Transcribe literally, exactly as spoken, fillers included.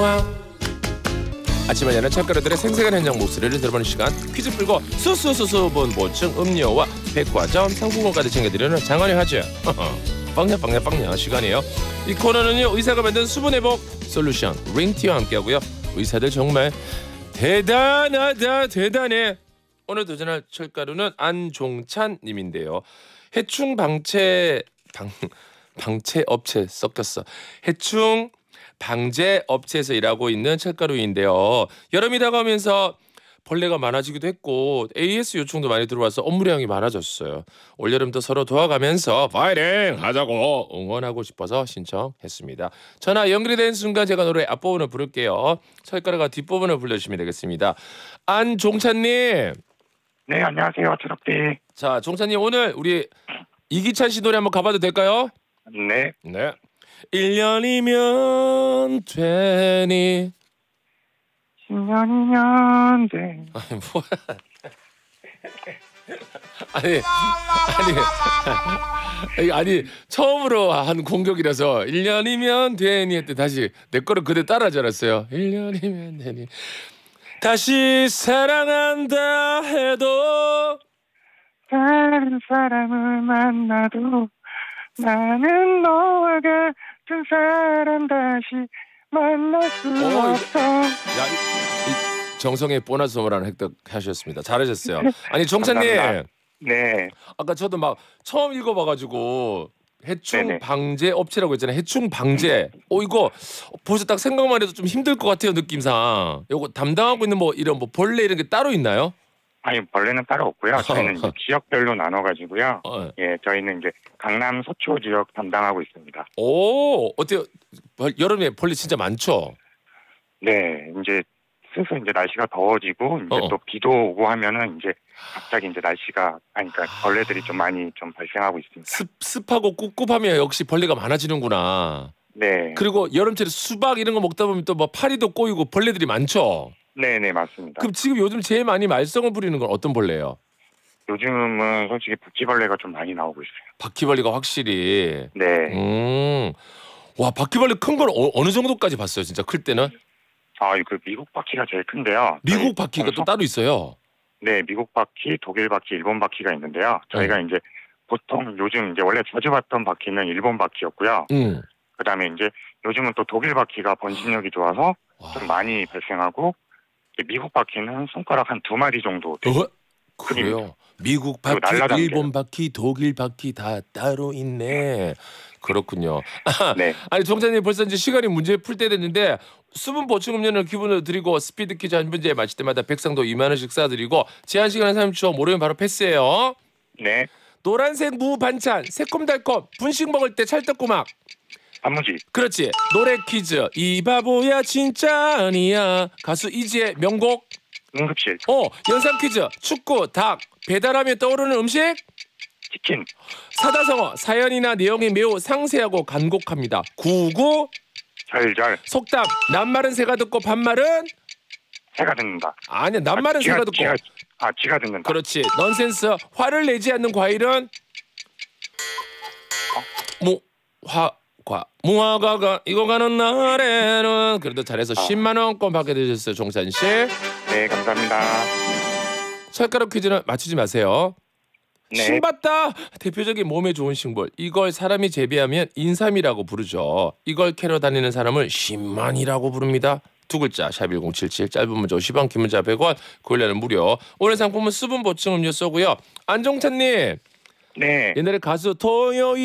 무궁화. 아침 마냐는 찰가루들의 생생한 현장 목소리를 들어보는 시간, 퀴즈 풀고 수수수수본 보충 음료와 백화점 상품권까지 챙겨드리는 장안의 화제 빵야 빵야 빵야 시간이에요. 이 코너는요, 의사가 만든 수분회복 솔루션 링티와 함께하고요. 의사들 정말 대단하다 대단해. 오늘 도전할 철가루는 안종찬 님인데요. 해충 방체 방 방체 업체 섞였어. 해충 방제 업체에서 일하고 있는 철가루인데요. 여름이 다가오면서 벌레가 많아지기도 했고 에이에스 요청도 많이 들어와서 업무량이 많아졌어요. 올여름도 서로 도와가면서 파이팅 하자고 응원하고 싶어서 신청했습니다. 전화 연결이 된 순간 제가 노래 앞부분을 부를게요. 철가루가 뒷부분을 불러주시면 되겠습니다. 안종찬님. 네, 안녕하세요. 철학비. 자, 종찬님, 오늘 우리 이기찬 씨 노래 한번 가봐도 될까요? 네. 네. 일 년이면 되니 십 년이면 돼. 아니 뭐야. 아니 아니 아니 처음으로 한 공격이라서 일 년이면 되니 했더니 다시 내 거를 그대 따라 잘했어요. 일 년이면 되니 다시 사랑한다 해도 다른 사람을 만나도 나는 너와 같은 사람 다시 만날 수 어, 없어. 야, 이, 이 정성의 보너스 선물을 획득하셨습니다. 잘하셨어요. 아니 종찬님, 네. 아까 저도 막 처음 읽어봐가지고 해충 네네. 방제 업체라고 했잖아요. 해충 방제. 어 이거 벌써 딱 생각만 해도 좀 힘들 것 같아요, 느낌상. 이거 담당하고 있는 뭐 이런 뭐 벌레 이런 게 따로 있나요? 아니, 벌레는 따로 없고요. 저희는 이제 지역별로 나눠가지고요. 어. 예, 저희는 이제 강남 서초 지역 담당하고 있습니다. 오, 어때요? 벌- 여름에 벌레 진짜 많죠? 네, 이제 슬슬 이제 날씨가 더워지고 이제 어어. 또 비도 오고 하면은 이제 갑자기 이제 날씨가 아니 그러니까 벌레들이 좀 많이 좀 발생하고 있습니다. 습, 습하고 꿉꿉하면 역시 벌레가 많아지는구나. 네. 그리고 여름철에 수박 이런 거 먹다 보면 또 뭐 파리도 꼬이고 벌레들이 많죠? 네, 네, 맞습니다. 그럼 지금 요즘 제일 많이 말썽을 부리는 건 어떤 벌레예요? 요즘은 솔직히 바퀴벌레가 좀 많이 나오고 있어요. 바퀴벌레가 확실히. 네. 음. 와, 바퀴벌레 큰 건 어, 어느 정도까지 봤어요? 진짜 클 때는? 아, 그 미국 바퀴가 제일 큰데요. 미국 저희 바퀴가 또 공성- 따로 있어요. 네, 미국 바퀴, 독일 바퀴, 일본 바퀴가 있는데요. 저희가 네. 이제 보통 요즘 이제 원래 자주 봤던 바퀴는 일본 바퀴였고요. 응. 그다음에 이제 요즘은 또 독일 바퀴가 번식력이 좋아서 와. 좀 많이 발생하고 이제 미국 바퀴는 손가락 한 두 마리 정도 돼요. 어? 그래요. 미국 바퀴, 그리고 날라다니게요. 일본 바퀴, 독일 바퀴 다 따로 있네. 그렇군요. 네. 아니 종찬님 벌써 이제 시간이 문제 풀 때 됐는데 수분 보충 음료를 기본으로 드리고 스피드 퀴즈 한 문제 맞힐 때마다 백상도 이만 원씩 쏴드리고 제한 시간 삼십 초 모르면 바로 패스예요. 네. 노란색 무 반찬 새콤달콤 분식 먹을 때 찰떡구막. 단무지. 그렇지. 노래 퀴즈 이 바보야 진짜 아니야 가수 이지의 명곡. 응급실. 어 연상 퀴즈 축구 닭 배달하면 떠오르는 음식. 치킨. 사다성어 사연이나 내용이 매우 상세하고 간곡합니다. 구구 절절. 속담 낱말은 새가 듣고 반말은 새가 듣는다. 아니야 낱말은 아, 새가 쥐가- 듣고 쥐가- 아, 쥐가 듣는다. 그렇지. 넌센스 화를 내지 않는 과일은 무화과 무화과가 익어가는 날에는 그래도 잘해서 아. 십만 원권 받게 되셨어요. 종찬 씨. 네, 감사합니다. 찰가루 퀴즈는 맞추지 마세요. 네. 신받다 대표적인 몸에 좋은 식물 이걸 사람이 재배하면 인삼이라고 부르죠. 이걸 캐러 다니는 사람을 신만이라고 부릅니다. 두 글자 샵 일공칠칠 짧은 문자 오십 원 긴 문자 백 원 고일라는 무료. 오늘 상품은 수분 보충 음료 쏘고요. 안종찬님 네. 옛날에 가수 토요일